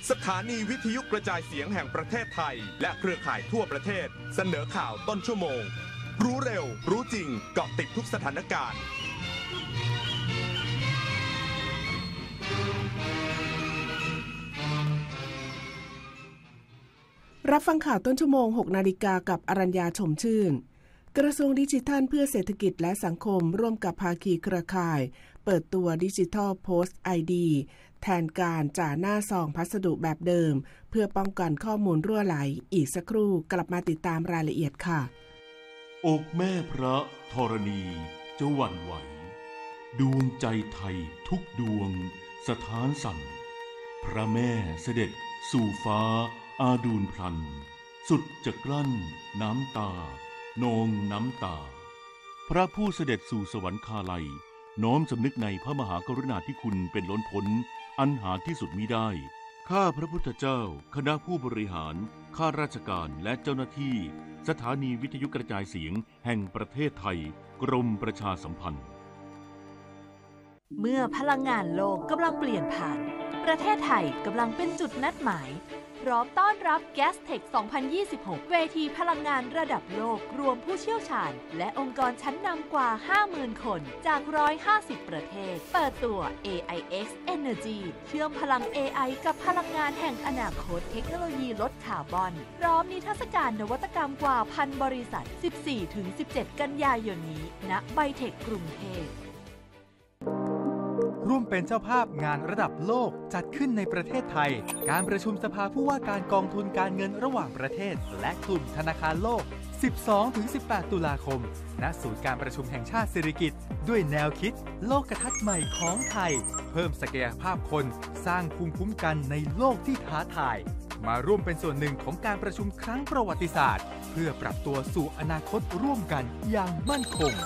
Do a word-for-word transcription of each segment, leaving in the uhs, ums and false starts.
สถานีวิทยุกระจายเสียงแห่งประเทศไทยและเครือข่ายทั่วประเทศเสนอข่าวต้นชั่วโมงรู้เร็วรู้จริงเกาะติดทุกสถานการณ์รับฟังข่าวต้นชั่วโมง หกนาฬิกากับอรัญญาชมชื่นกระทรวงดิจิทัลเพื่อเศรษฐกิจและสังคมร่วมกับภาคีเครือข่ายเปิดตัวดิจิทัลโพสต์ ไอ ดี แทนการจ่าหน้าซองพัสดุแบบเดิมเพื่อป้องกันข้อมูลรั่วไหลอีกสักครู่กลับมาติดตามรายละเอียดค่ะอกแม่พระธรณีจะหวั่นไหวดวงใจไทยทุกดวงสถานสั่นพระแม่เสด็จสู่ฟ้าอาดูลพลันสุดจะกลั้นน้ำตานองน้ำตาพระผู้เสด็จสู่สวรรคาลัยน้อมสำนึกในพระมหากรุณาธิคุณเป็นล้นพ้นอันหาที่สุดมิได้ข้าพระพุทธเจ้าคณะผู้บริหารข้าราชการและเจ้าหน้าที่สถานีวิทยุกระจายเสียงแห่งประเทศไทยกรมประชาสัมพันธ์เมื่อพลังงานโลกกำลังเปลี่ยนผ่านประเทศไทยกำลังเป็นจุดนัดหมายพร้อมต้อนรับ แกสเทค สองพันยี่สิบหก เวทีพลังงานระดับโลกรวมผู้เชี่ยวชาญและองค์กรชั้นนำกว่า ห้าหมื่น คนจาก หนึ่งร้อยห้าสิบ ประเทศเปิดตัว เอ ไอ เอ็กซ์ Energy เชื่อมพลัง เอ ไอ กับพลังงานแห่งอนาคตเทคโนโลยีลดคาร์บอนพร้อมนิทรรศการนวัตกรรมกว่าพันบริษัท สิบสี่ถึงสิบเจ็ด กันยายนนี้ณไบเทคกรุงเทพร่วมเป็นเจ้าภาพงานระดับโลกจัดขึ้นในประเทศไทยการประชุมสภาผู้ว่าการกองทุนการเงินระหว่างประเทศและกลุ่มธนาคารโลก สิบสองถึงสิบแปด ตุลาคมณศูนย์การประชุมแห่งชาติสิริกิติ์ด้วยแนวคิดโลกทัศน์ใหม่ของไทยเพิ่มศักยภาพคนสร้างภูมิคุ้มกันในโลกที่ท้าทายมาร่วมเป็นส่วนหนึ่งของการประชุมครั้งประวัติศาสตร์เพื่อปรับตัวสู่อนาคตร่วมกันอย่างมั่นคง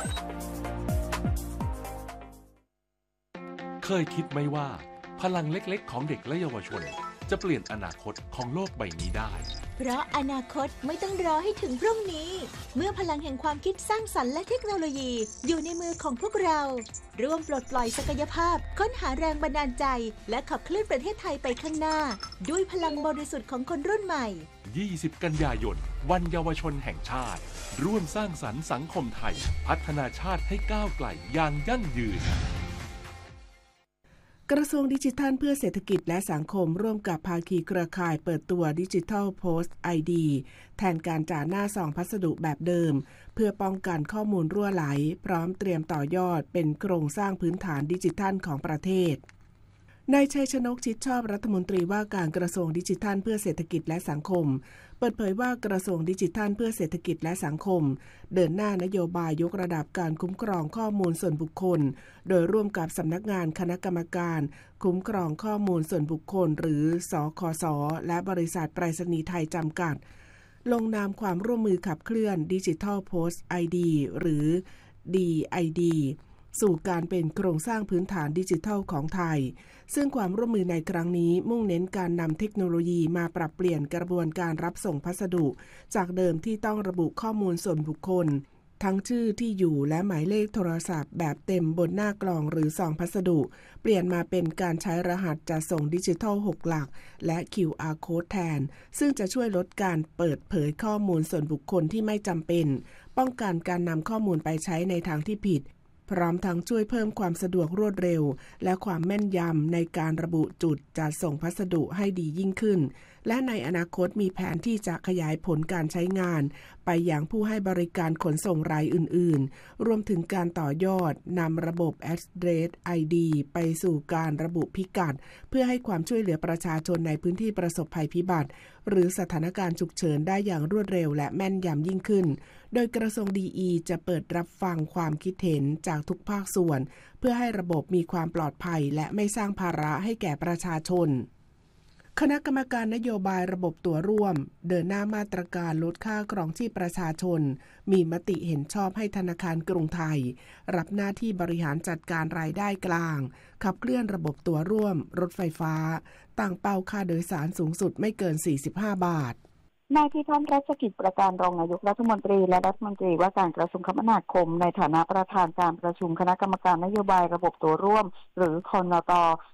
เคยคิดไหมว่าพลังเล็กๆของเด็กและเยาวชนจะเปลี่ยนอนาคตของโลกใบนี้ได้เพราะอนาคตไม่ต้องรอให้ถึงพรุ่งนี้เมื่อพลังแห่งความคิดสร้างสรรค์และเทคโนโลยีอยู่ในมือของพวกเราร่วมปลดปล่อยศักยภาพค้นหาแรงบันดาลใจและขับเคลื่อนประเทศไทยไปข้างหน้าด้วยพลังบริสุทธิ์ของคนรุ่นใหม่ยี่สิบกันยายนวันเยาวชนแห่งชาติร่วมสร้างสรรค์สังคมไทยพัฒนาชาติให้ก้าวไกลอย่างยั่งยืนกระทรวงดิจิทัลเพื่อเศรษฐกิจและสังคมร่วมกับภาคีเครือข่ายเปิดตัวดิจิทัลโพสต์ ไอ ดี แทนการจ่าหน้าซองพัสดุแบบเดิมเพื่อป้องกันข้อมูลรั่วไหลพร้อมเตรียมต่อยอดเป็นโครงสร้างพื้นฐานดิจิทัลของประเทศนายชัยชนกชิดชอบรัฐมนตรีว่าการกระทรวงดิจิทัลเพื่อเศรษฐกิจและสังคมเปิดเผยว่ากระทรวงดิจิทัลเพื่อเศรษฐกิจและสังคมเดินหน้านโยบายยกระดับการคุ้มครองข้อมูลส่วนบุคคลโดยร่วมกับสำนักงานคณะกรรมการคุ้มครองข้อมูลส่วนบุคคลหรือสคส.และบริษัทไปรษณีย์ไทยจำกัดลงนามความร่วมมือขับเคลื่อนดิจิทัลโพสต์ ไอ ดี หรือ ดี ไอ ดี สู่การเป็นโครงสร้างพื้นฐานดิจิทัลของไทยซึ่งความร่วมมือในครั้งนี้มุ่งเน้นการนำเทคโนโลยีมาปรับเปลี่ยนกระบวนการรับส่งพัสดุจากเดิมที่ต้องระบุข้อมูลส่วนบุคคลทั้งชื่อที่อยู่และหมายเลขโทรศัพท์แบบเต็มบนหน้ากล่องหรือซองพัสดุเปลี่ยนมาเป็นการใช้รหัสจัดส่งดิจิทัลหกหลักและ คิว อาร์ Code แทนซึ่งจะช่วยลดการเปิดเผยข้อมูลส่วนบุคคลที่ไม่จำเป็นป้องกันการนำข้อมูลไปใช้ในทางที่ผิดพร้อมทั้งช่วยเพิ่มความสะดวกรวดเร็วและความแม่นยำในการระบุจุดจัดส่งพัสดุให้ดียิ่งขึ้นและในอนาคตมีแผนที่จะขยายผลการใช้งานไปยังผู้ให้บริการขนส่งรายอื่นๆรวมถึงการต่อยอดนำระบบ Address ไอ ดี ไปสู่การระบุพิกัดเพื่อให้ความช่วยเหลือประชาชนในพื้นที่ประสบภัยพิบัติหรือสถานการณ์ฉุกเฉินได้อย่างรวดเร็วและแม่นยำยิ่งขึ้นโดยกระทรวงดี อี จะเปิดรับฟังความคิดเห็นจากทุกภาคส่วนเพื่อให้ระบบมีความปลอดภัยและไม่สร้างภาระให้แก่ประชาชนคณะกรรมการนโยบายระบบตั๋วร่วมเดินหน้ามาตรการลดค่าครองชีพประชาชนมีมติเห็นชอบให้ธนาคารกรุงไทยรับหน้าที่บริหารจัดการรายได้กลางขับเคลื่อนระบบตั๋วร่วมรถไฟฟ้าตั้งเป้าค่าโดยสารสูงสุดไม่เกินสี่สิบห้าบาทนายพิพัฒน์รัชกิจประการรองนายกรัฐมนตรีและรัฐมนตรีว่าการกระทรวงคมนาคมในฐานะประธานการประชุมคณะกรรมการนโยบายระบบตั๋วร่วมหรือคอนต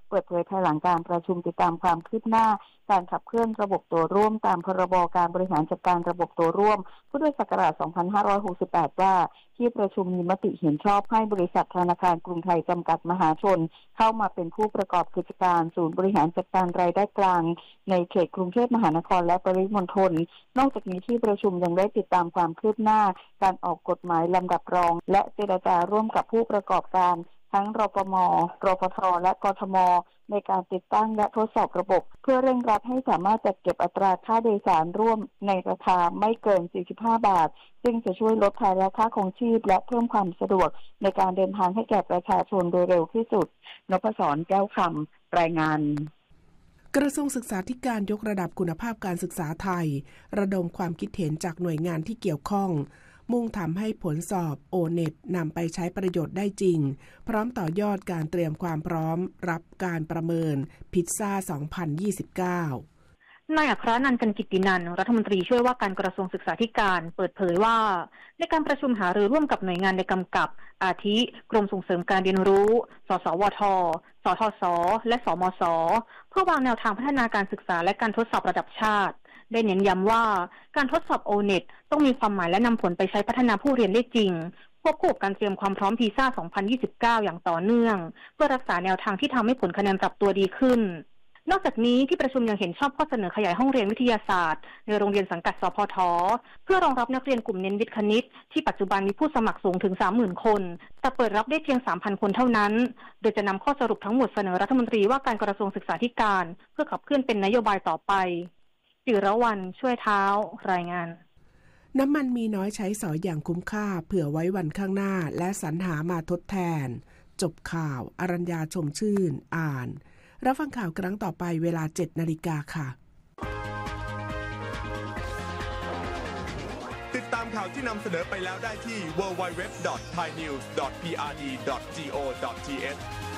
เปิดเผยภายหลังการประชุมติดตามความคืบหน้าการขับเคลื่อนระบบตัวร่วมตามพรบการบริหารจัดการระบบตัวร่วมพุทธศักราช สองพันห้าร้อยหกสิบแปด ว่าที่ประชุมมีมติเห็นชอบให้บริษัทธนาคารกรุงไทยจำกัดมหาชนเข้ามาเป็นผู้ประกอบกิจการศูนย์บริหารจัดการรายได้กลางในเขตกรุงเทพมหานครและปริมณฑลนอกจากนี้ที่ประชุมยังได้ติดตามความคืบหน้าการออกกฎหมายลำดับรองและเจรจาร่วมกับผู้ประกอบการทั้งรปม.รปท.และกทม.ในการติดตั้งและทดสอบระบบเพื่อเร่งรัดให้สามารถจัดเก็บอัตราค่าโดยสารร่วมในราคาไม่เกินสี่สิบห้าบาทซึ่งจะช่วยลดภาระค่าครองชีพและเพิ่มความสะดวกในการเดินทางให้แก่ประชาชนโดยเร็วที่สุดนพศรแก้วคำรายงานกระทรวงศึกษาธิการยกระดับคุณภาพการศึกษาไทยระดมความคิดเห็นจากหน่วยงานที่เกี่ยวข้องมุ่งทำให้ผลสอบ โอ เน็ต นำไปใช้ประโยชน์ได้จริงพร้อมต่อยอดการเตรียมความพร้อมรับการประเมินพิซซ่า สองพันยี่สิบเก้านายอัครนันท์ กันกิตตินันท์รัฐมนตรีช่วยว่าการกระทรวงศึกษาธิการเปิดเผยว่าในการประชุมหารือร่วมกับหน่วยงานในกำกับอาทิกรมส่งเสริมการเรียนรู้ สสวท สทศ และสมศ เพื่อวางแนวทางพัฒนาการศึกษาและการทดสอบระดับชาติได้เน้นย้ำว่าการทดสอบ โอ เน็ต ต้องมีความหมายและนำผลไปใช้พัฒนาผู้เรียนได้จริงควบคู่กับการเตรียมความพร้อมพีซ่า สองพันยี่สิบเก้า อย่างต่อเนื่องเพื่อรักษาแนวทางที่ทำให้ผลคะแนนปรับตัวดีขึ้นนอกจากนี้ที่ประชุมยังเห็นชอบข้อเสนอขยายห้องเรียนวิทยาศาสตร์ในโรงเรียนสังกัดสพทเพื่อรองรับนักเรียนกลุ่มเน้นวิทย์คณิตที่ปัจจุบันมีผู้สมัครสูงถึง สามหมื่น คนแต่เปิดรับได้เพียง สามพัน คนเท่านั้นโดยจะนำข้อสรุปทั้งหมดเสนอรัฐมนตรีว่าการกระทรวงศึกษาธิการเพื่อขับเคลื่อนเป็นนโยบายต่อไปจิรวรรณช่วยเท้ารายงานน้ำมันมีน้อยใช้สอยอย่างคุ้มค่าเผื่อไว้วันข้างหน้าและสรรหามาทดแทนจบข่าวอรัญญาชมชื่นอ่านรับฟังข่าวครั้งต่อไปเวลา เจ็ดนาฬิกาค่ะติดตามข่าวที่นำเสนอไปแล้วได้ที่ ดับเบิลยู ดับเบิลยู ดับเบิลยู ดอท ไทยนิวส์ ดอท พี อาร์ ดี ดอท จี โอ ดอท ที เอช